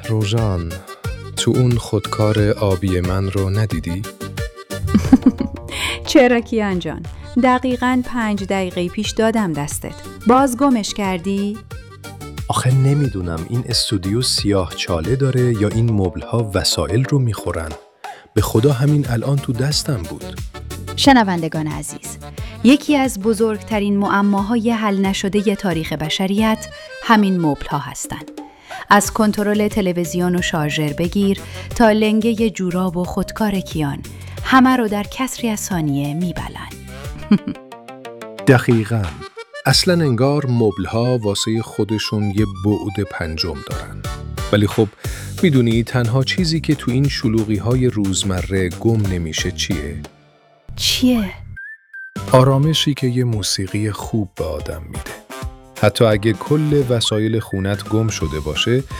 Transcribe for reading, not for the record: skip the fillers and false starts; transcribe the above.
روژان، تو اون خودکار آبی من رو ندیدی؟ چرا کیان جان؟ دقیقاً 5 دقیقه پیش دادم دستت. باز گمش کردی؟ آخه نمیدونم این استودیو سیاه چاله داره یا این مبل‌ها وسایل رو میخورن. به خدا همین الان تو دستم بود. شنوندگان عزیز، یکی از بزرگترین معماهای حل نشده ی تاریخ بشریت همین مبل‌ها هستند. از کنترل تلویزیون و شارژر بگیر تا لنگه جوراب و خودکار کیان، همه رو در کسری از ثانیه میبلن. دقیقاً. اصلاً انگار مبل‌ها واسه خودشون یه بعد پنجم دارن. ولی خب میدونی تنها چیزی که تو این شلوغی‌های روزمره گم نمیشه چیه؟ چیه؟ آرامشی که یه موسیقی خوب به آدم میده. حتی اگه کل وسایل خونت گم شده باشه،